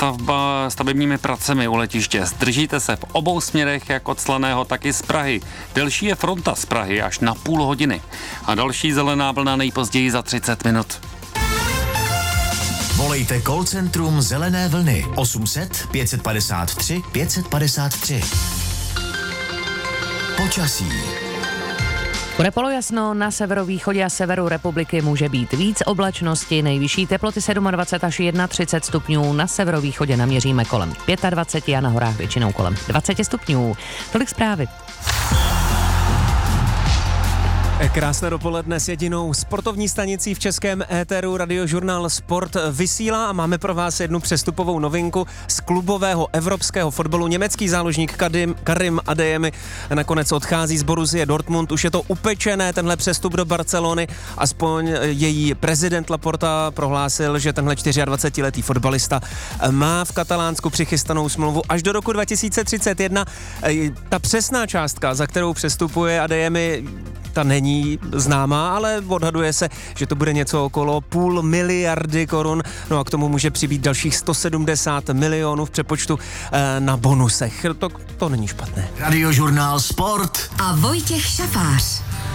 stavebními pracemi u letiště. Zdržíte se v obou směrech, jak od Slaného, tak i z Prahy. Delší je fronta z Prahy až na půl hodiny. A další zelená vlna nejpozději za 30 minut. Volejte call centrum Zelené vlny 800 553 553. Počasí. Bude polojasno, na severovýchodě a severu republiky může být víc oblačnosti, nejvyšší teploty 27 až 31 stupňů, na severovýchodě naměříme kolem 25 a na horách většinou kolem 20 stupňů. Tolik zprávy. Krásné dopoledne s jedinou sportovní stanicí v českém éteru. Radiožurnál Sport vysílá a máme pro vás jednu přestupovou novinku z klubového evropského fotbalu. Německý záložník Karim Adeyemi nakonec odchází z Borussia Dortmund. Už je to upečené, tenhle přestup do Barcelony. Aspoň její prezident Laporta prohlásil, že tenhle 24letý fotbalista má v Katalánsku přichystanou smlouvu až do roku 2031. Ta přesná částka, za kterou přestupuje Adeyemi, ta není známá, ale odhaduje se, že to bude něco okolo 500 miliardy korun. No a k tomu může přibýt dalších 170 milionů v přepočtu na bonusech. To není špatné. Radiožurnál Sport a Vojtěch Šafář.